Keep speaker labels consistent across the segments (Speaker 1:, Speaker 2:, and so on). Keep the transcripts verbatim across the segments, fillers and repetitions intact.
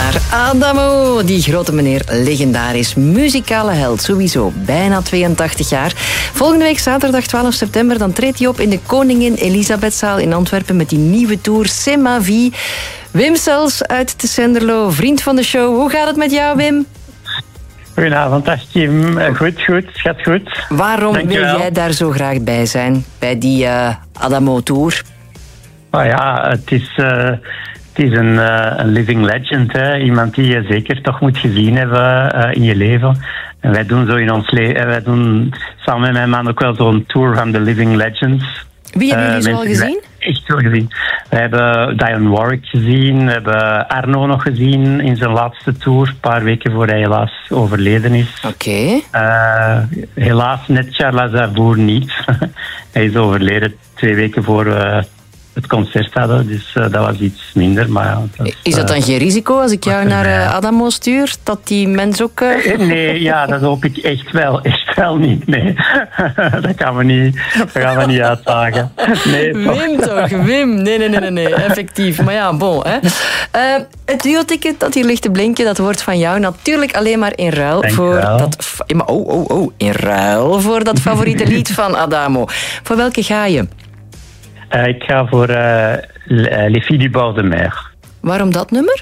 Speaker 1: naar Adamo. Die grote meneer, legendarisch, muzikale held, sowieso, bijna tweeëntachtig jaar. Volgende week zaterdag twaalf september, dan treedt hij op in de Koningin Elisabethzaal in Antwerpen met die nieuwe tour C'est ma vie. Wim Sels uit Tessenderlo, vriend van de show. Hoe gaat het met jou, Wim?
Speaker 2: Goedenavond, dag Kim. Goed, goed, het gaat goed.
Speaker 1: Waarom
Speaker 2: Dankjewel.
Speaker 1: wil jij daar zo graag bij zijn, bij die uh, Adamo-tour?
Speaker 2: Oh ja, het is, uh, het is een, uh, een living legend. Hè? Iemand die je zeker toch moet gezien hebben uh, in je leven. En wij doen zo in ons leven, wij doen samen met mijn man ook wel zo'n tour van de living legends.
Speaker 1: Wie hebben jullie uh, zo al gezien?
Speaker 2: Echt zo gezien. We hebben Dionne Warwick gezien, we hebben Arno nog gezien in zijn laatste tour, een paar weken voor hij helaas overleden is.
Speaker 1: Oké. Okay.
Speaker 2: Uh, helaas net Charles Aznavour niet. Hij is overleden twee weken voor we het concert hadden, dus uh, dat was iets minder. Maar ja, dat is,
Speaker 1: is dat dan geen risico als ik jou naar uh, Adamo stuur, dat die mens ook... Uh...
Speaker 2: Nee, ja, dat hoop ik echt wel, echt wel niet. Nee, dat gaan we niet, dat gaan we niet uitdagen. Nee, toch.
Speaker 1: Wim toch, Wim. Nee, nee, nee, nee, nee, effectief. Maar ja, bon. Hè. Uh, het duo-ticket dat hier ligt te blinken, dat wordt van jou natuurlijk alleen maar in ruil
Speaker 2: Dank
Speaker 1: voor
Speaker 2: wel.
Speaker 1: dat... Maar oh, oh, oh, in ruil voor dat favoriete lied van Adamo. Voor welke ga je?
Speaker 2: Uh, ik ga voor uh, Les Filles du Bord de Mer.
Speaker 1: Waarom dat nummer?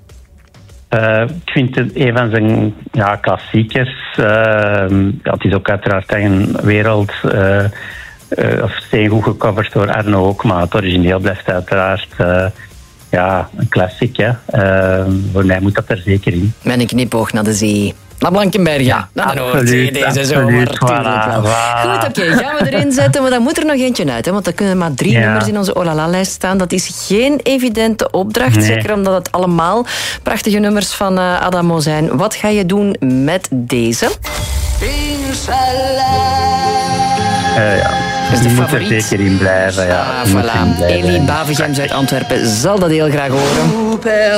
Speaker 2: Uh, ik vind het een van zijn ja, klassiekers. Uh, ja, het is ook uiteraard een wereld... Uh, uh, of steengoed gecoverd door Arno ook, maar het origineel blijft uiteraard... Uh, ja, een klassiek, hè. Uh, voor mij moet dat er zeker in.
Speaker 1: Met een knipoog naar de zee. Naar Blankenbergen.
Speaker 2: Ja,
Speaker 1: naar de Noordzee deze zomer.
Speaker 2: Voilà, voilà.
Speaker 1: Goed, oké, okay, gaan we erin zetten. Maar dan moet er nog eentje uit. Hè, want dan kunnen maar drie ja. nummers in onze Olala-lijst staan. Dat is geen evidente opdracht. Nee. Zeker omdat het allemaal prachtige nummers van uh, Adamo zijn. Wat ga je doen met deze?
Speaker 2: Uh, ja.
Speaker 1: Dat is de
Speaker 2: die
Speaker 1: favoriet.
Speaker 2: moet er zeker in blijven. Ja.
Speaker 1: Ah, voilà. Elie Bavegems uit Antwerpen zal dat heel graag horen.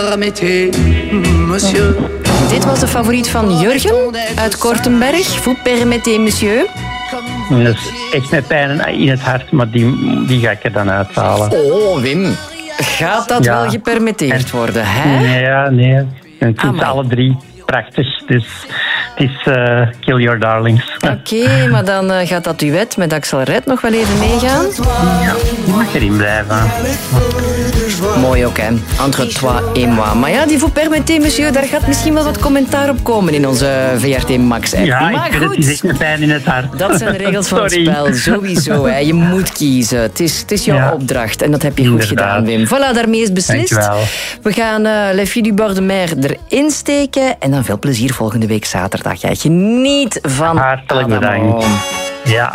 Speaker 1: Dit was de favoriet van Jurgen uit Kortenberg. Vous permettez, monsieur.
Speaker 2: Dat is echt met pijn in het hart, maar die, die ga ik er dan uithalen.
Speaker 1: Oh, Wim. Gaat dat ja. wel gepermitteerd worden, hè?
Speaker 2: Nee, ja, nee. Het zijn alle drie prachtig, dus het is uh, Kill Your Darlings.
Speaker 1: Oké, okay, maar dan uh, gaat dat duet met Axel Red nog wel even meegaan?
Speaker 2: Ja, die mag erin blijven.
Speaker 1: Mooi ook, hè? Entre toi et moi. Maar ja, die vous permettez, monsieur, daar gaat misschien wel wat commentaar op komen in onze V R T Max-app.
Speaker 2: Ja,
Speaker 1: maar
Speaker 2: ik
Speaker 1: goed,
Speaker 2: het is echt een pijn in het hart.
Speaker 1: Dat zijn de regels van het spel, sowieso. Hè. Je moet kiezen. Het is, het is jouw ja. opdracht en dat heb je Inderdaad. goed gedaan, Wim. Voilà, daarmee is beslist.
Speaker 2: Dankjewel.
Speaker 1: We gaan uh, Les Filles du Bord de Mer erin steken en dan veel plezier volgende week zaterdag. Ja, geniet van
Speaker 2: Hartelijk
Speaker 1: Adamo.
Speaker 2: bedankt. Ja.